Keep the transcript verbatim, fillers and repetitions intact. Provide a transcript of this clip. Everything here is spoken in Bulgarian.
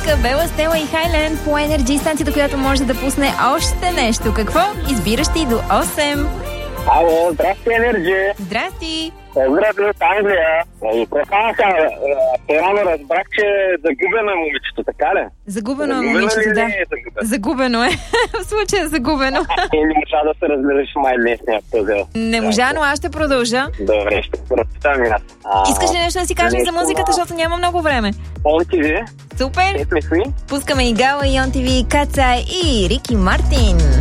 музика, Бела Стела и Хайленд по Енерджи, станцията, която може да пусне още нещо. Какво? Избираш ти до осем. Ало, здрасти, Енерджи. Здрасти. Поздрави от Англия. И какво сега? По-рано разбрах, че е загубено момичето, така ли? Загубено е момичето, да. Е загубено е. В случая е загубено. И не можа да се разбереш май днесния пъзел. Не можа, но аз ще продължа. Добре, ще прочитам и аз. Искаш ли нещо да си кажем за музиката, защото няма много време? Он ти ви. Супер. Пускаме и Гала, и Он ти ви, Каца и Рики Мартин.